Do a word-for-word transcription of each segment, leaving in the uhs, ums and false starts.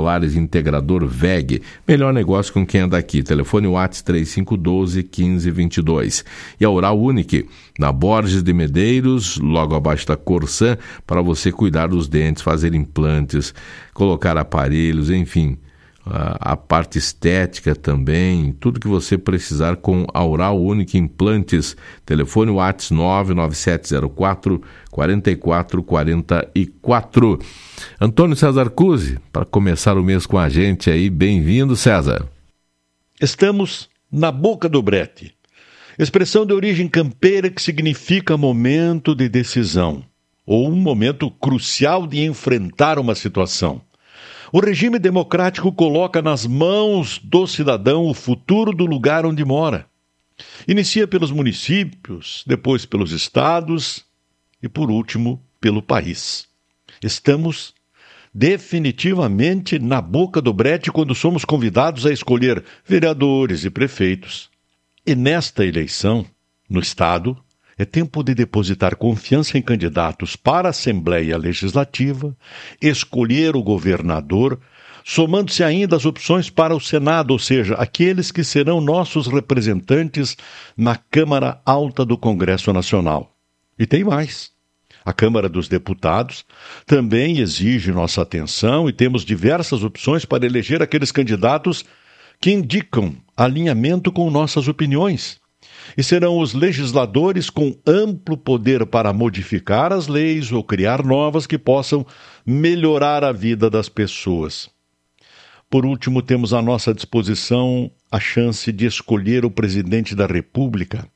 exemplares integrador V E G. Melhor negócio com quem é daqui. Telefone WhatsApp três cinco um dois, um cinco dois dois. E a Oral Unique, na Borges de Medeiros, logo abaixo da Corsã, para você cuidar dos dentes, fazer implantes, colocar aparelhos, enfim, a, a parte estética também, tudo que você precisar com a Oral Unique Implantes. Telefone WhatsApp nove nove sete zero quatro, quatro quatro quatro quatro. Antônio César Cusi, para começar o mês com a gente aí, bem-vindo, César. Estamos na boca do brete, expressão de origem campeira que significa momento de decisão, ou um momento crucial de enfrentar uma situação. O regime democrático coloca nas mãos do cidadão o futuro do lugar onde mora. Inicia pelos municípios, depois pelos estados e, por último, pelo país. Estamos definitivamente na boca do brete quando somos convidados a escolher vereadores e prefeitos. E nesta eleição, no Estado, é tempo de depositar confiança em candidatos para a Assembleia Legislativa, escolher o governador, somando-se ainda as opções para o Senado, ou seja, aqueles que serão nossos representantes na Câmara Alta do Congresso Nacional. E tem mais. A Câmara dos Deputados também exige nossa atenção e temos diversas opções para eleger aqueles candidatos que indicam alinhamento com nossas opiniões. E serão os legisladores com amplo poder para modificar as leis ou criar novas que possam melhorar a vida das pessoas. Por último, temos à nossa disposição a chance de escolher o presidente da República.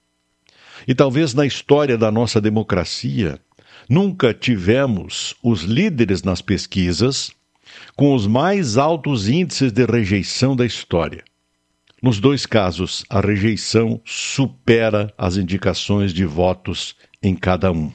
E talvez na história da nossa democracia, nunca tivemos os líderes nas pesquisas com os mais altos índices de rejeição da história. Nos dois casos, a rejeição supera as indicações de votos em cada um.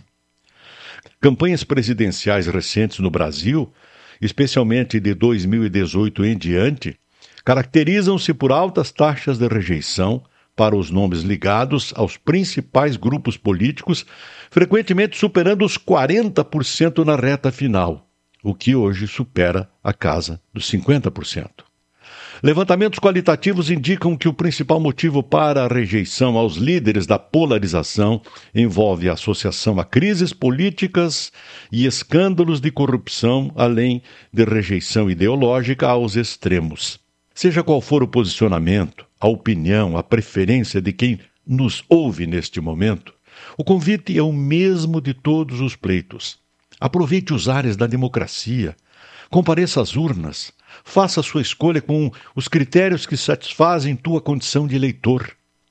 Campanhas presidenciais recentes no Brasil, especialmente de dois mil e dezoito em diante, caracterizam-se por altas taxas de rejeição para os nomes ligados aos principais grupos políticos, frequentemente superando os quarenta por cento na reta final, o que hoje supera a casa dos cinquenta por cento. Levantamentos qualitativos indicam que o principal motivo para a rejeição aos líderes da polarização envolve a associação a crises políticas e escândalos de corrupção, além de rejeição ideológica aos extremos. Seja qual for o posicionamento, a opinião, a preferência de quem nos ouve neste momento, o convite é o mesmo de todos os pleitos. Aproveite os ares da democracia, compareça às urnas, faça a sua escolha com os critérios que satisfazem tua condição de eleitor.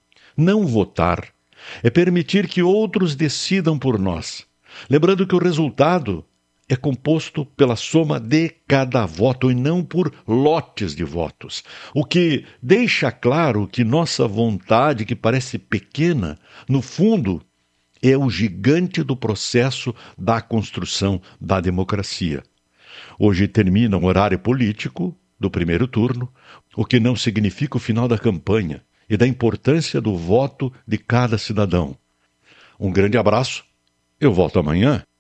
Não votar é permitir que outros decidam por nós, lembrando que o resultado é composto pela soma de cada voto e não por lotes de votos, o que deixa claro que nossa vontade, que parece pequena, no fundo é o gigante do processo da construção da democracia. Hoje termina o horário político do primeiro turno, o que não significa o final da campanha e da importância do voto de cada cidadão. Um grande abraço, eu volto amanhã.